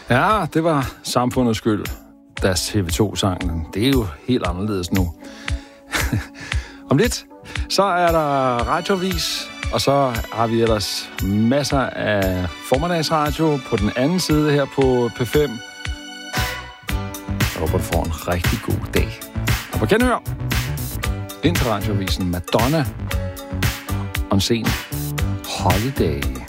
Ja, det var samfundets skyld, deres TV2-sangen. Det er jo helt anderledes nu. Om lidt, så er der radiovis, og så har vi ellers masser af formiddagsradio på den anden side her på P5. Jeg håber, du får en rigtig god dag. Og på genhør, ind til radiovisen Madonna om scenen Holiday.